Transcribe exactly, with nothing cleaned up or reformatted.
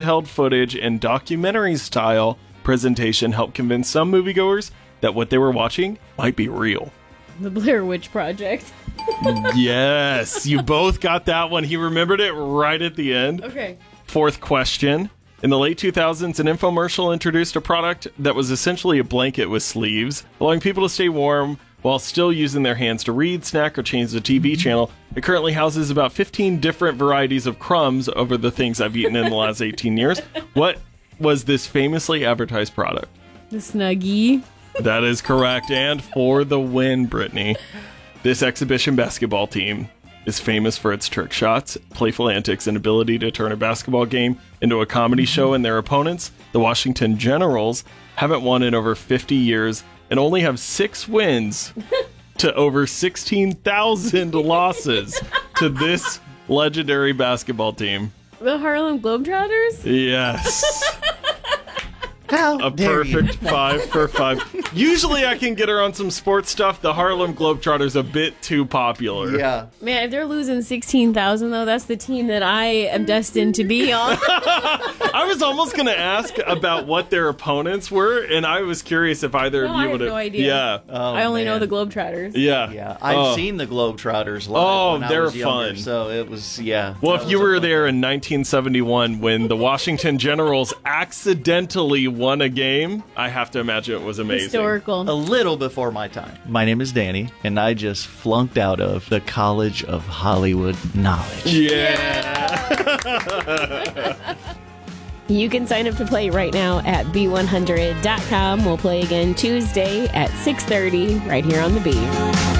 handheld footage and documentary-style presentation helped convince some moviegoers that what they were watching might be real. The Blair Witch Project. Yes, you both got that one. He remembered it right at the end. Okay. Fourth question. In the late two thousands, an infomercial introduced a product that was essentially a blanket with sleeves, allowing people to stay warm while still using their hands to read, snack, or change the T V channel. It currently houses about fifteen different varieties of crumbs over the things I've eaten in the last eighteen years. What was this famously advertised product? The Snuggie. That is correct. And for the win, Brittany, this exhibition basketball team is famous for its trick shots, playful antics, and ability to turn a basketball game into a comedy show. And their opponents, the Washington Generals, haven't won in over fifty years and only have six wins to over sixteen thousand losses to this legendary basketball team. The Harlem Globetrotters? Yes. How A dare you. perfect five for five. Usually I can get her on some sports stuff. The Harlem Globetrotters a bit too popular. Yeah. Man, if they're losing sixteen thousand, though, that's the team that I am destined to be on. I was almost going to ask about what their opponents were, and I was curious if either No, of you I would have no idea. Yeah. Oh, I only know man. the Globetrotters. Yeah. Yeah, I've Oh. seen the Globetrotters live Oh, when I they're was younger, fun. so it was, yeah. Well, that if you was a were fun there one. in nineteen seventy-one when the Washington Generals accidentally won a game, I have to imagine it was amazing. Historical. A little before my time. My name is Danny, and I just flunked out of the College of Hollywood Knowledge. Yeah. You can sign up to play right now at B one hundred dot com. We'll play again Tuesday at six thirty right here on the B.